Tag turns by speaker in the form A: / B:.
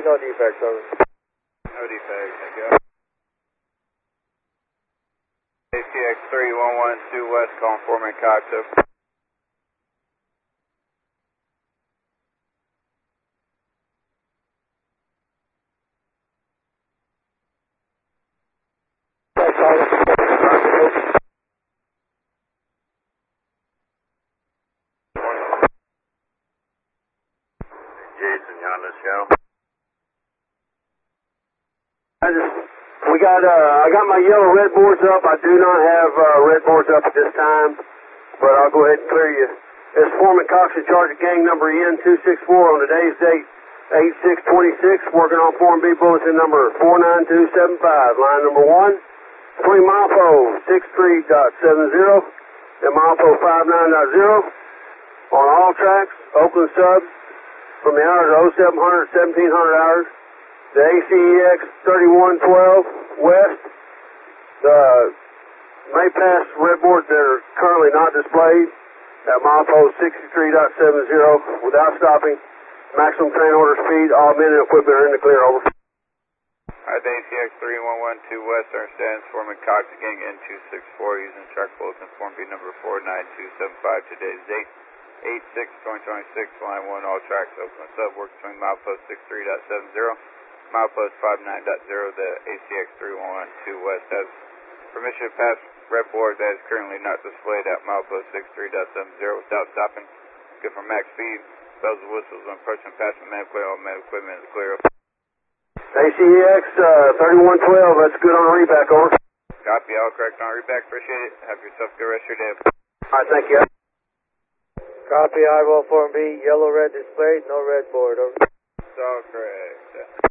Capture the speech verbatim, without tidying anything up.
A: no defects, over.
B: No defects, thank you. A C X three one one two West, calling Foreman Cox, over. Jason, you on the show?
C: I just, we got, uh, I got my yellow red boards up. I do not have uh, red boards up at this time, but I'll go ahead and clear you. It's Foreman Cox in charge of gang number N two six four on today's date, eight six twenty-six, working on Form B bulletin number four nine two seven five, line number one, between milepost six three point seven zero and milepost five nine point zero on all tracks, Oakland subs, from the hours of oh seven hundred to seventeen hundred hours, the A C E X thirty-one twelve West, the Maypass red boards that are currently not displayed at milepost sixty-three point seven zero without stopping, maximum train order speed, all men and equipment are in the clear, over.
B: Alright, the A C X three one one two West, understands Foreman Cox, gang N two six four, using track bulletin Form B number four nine two seven five, today's date, eight six twenty twenty-six, line one, all tracks, Oakland sub, work between milepost sixty-three point seven zero, milepost five nine point zero, the A C X three one one two West has permission to pass red board that is currently not displayed at milepost sixty-three point seven zero without stopping, good for max speed, bells and whistles when approaching passing man equipment, all man equipment is clear.
C: A C E X uh, thirty-one twelve, that's good on the reback, over.
B: Copy, all correct on reback, appreciate it, have yourself a good rest of your day.
C: Alright, thank you.
A: Copy, eyeball Form B, yellow red displayed, no red board, over.
B: It's all correct.